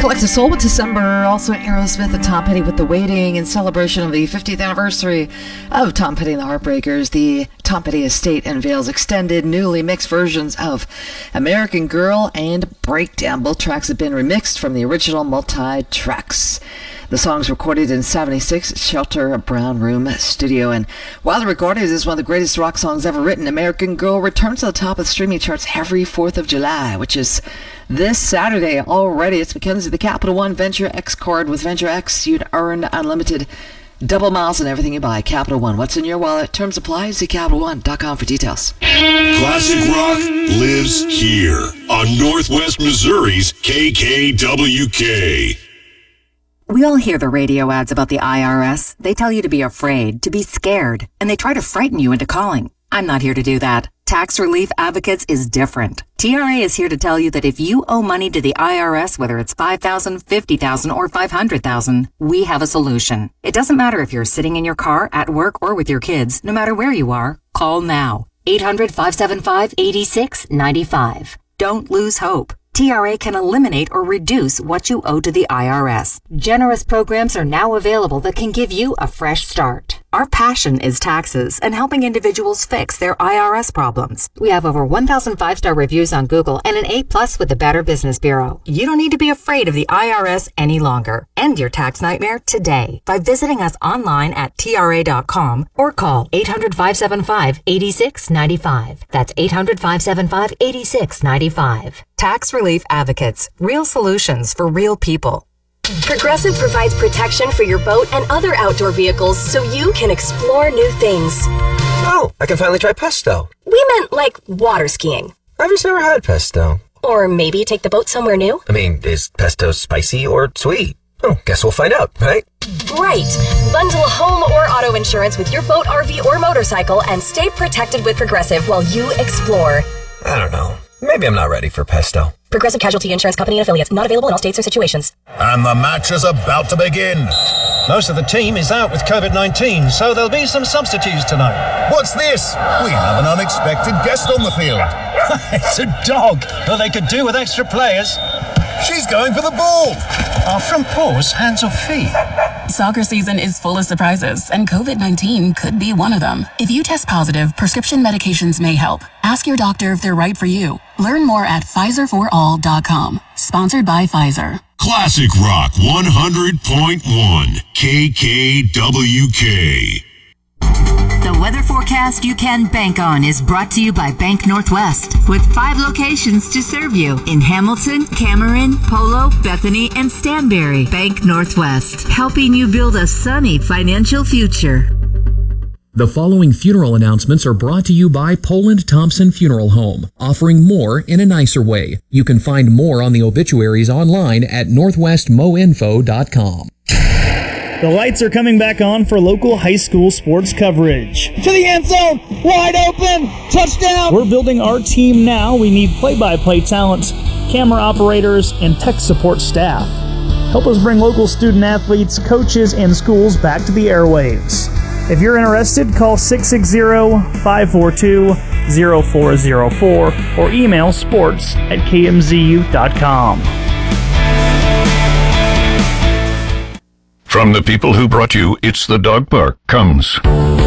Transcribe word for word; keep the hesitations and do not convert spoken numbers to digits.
Collective Soul with December. Also Aerosmith and Tom Petty with The Waiting in celebration of the fiftieth anniversary of Tom Petty and the Heartbreakers. The Tom Petty estate unveils extended, newly mixed versions of American Girl and Breakdown. Both tracks have been remixed from the original multi-tracks. The song's recorded in seventy-six Shelter Brown Room Studio, and while the recording is one of the greatest rock songs ever written, American Girl returns to the top of the streaming charts every fourth of July, which is this Saturday already. It's Mackenzie, the Capital One Venture X card. With Venture X, you'd earn unlimited double miles on everything you buy. Capital One, what's in your wallet? Terms apply. See capital one dot com for details. Classic rock lives here on Northwest Missouri's K K W K. We all hear the radio ads about the I R S. They tell you to be afraid, to be scared, and they try to frighten you into calling. I'm not here to do that. Tax Relief Advocates is different. T R A is here to tell you that if you owe money to the I R S, whether it's five thousand dollars, fifty thousand dollars, or five hundred thousand dollars, we have a solution. It doesn't matter if you're sitting in your car, at work, or with your kids. No matter where you are, call now. eight hundred, five seven five, eight six nine five. Don't lose hope. T R A can eliminate or reduce what you owe to the I R S. Generous programs are now available that can give you a fresh start. Our passion is taxes and helping individuals fix their I R S problems. We have over one thousand five-star reviews on Google and an A plus with the Better Business Bureau. You don't need to be afraid of the I R S any longer. End your tax nightmare today by visiting us online at T R A dot com or call eight hundred, five seven five, eight six nine five. That's eight hundred, five seven five, eight six nine five. Tax Relief Advocates. Real solutions for real people. Progressive provides protection for your boat and other outdoor vehicles so you can explore new things. Oh, I can finally try pesto. We meant like water skiing. I've just never had pesto. Or maybe take the boat somewhere new. I mean, is pesto spicy or sweet? Oh, guess we'll find out, right? Right. Bundle home or auto insurance with your boat, R V, or motorcycle and stay protected with Progressive while you explore. I don't know. Maybe I'm not ready for pesto. Progressive Casualty Insurance Company and Affiliates. Not available in all states or situations. And the match is about to begin. Most of the team is out with covid nineteen, so there'll be some substitutes tonight. What's this? We have an unexpected guest on the field. It's a dog. Well, they could do with extra players. She's going for the ball. Are front paws, hands or feet? Soccer season is full of surprises, and covid nineteen could be one of them. If you test positive, prescription medications may help. Ask your doctor if they're right for you. Learn more at Pfizer for all dot com. Sponsored by Pfizer. Classic Rock one hundred point one K K W K. The weather forecast you can bank on is brought to you by Bank Northwest, with five locations to serve you in Hamilton, Cameron, Polo, Bethany, and Stanberry. Bank Northwest, helping you build a sunny financial future. The following funeral announcements are brought to you by Poland Thompson Funeral Home, offering more in a nicer way. You can find more on the obituaries online at northwest mo info dot com. The lights are coming back on for local high school sports coverage. To the end zone, wide open, touchdown! We're building our team now. We need play-by-play talent, camera operators, and tech support staff. Help us bring local student athletes, coaches, and schools back to the airwaves. If you're interested, call six six zero, five four two, zero four zero four or email sports at k m z u dot com. From the people who brought you It's the Dog Park comes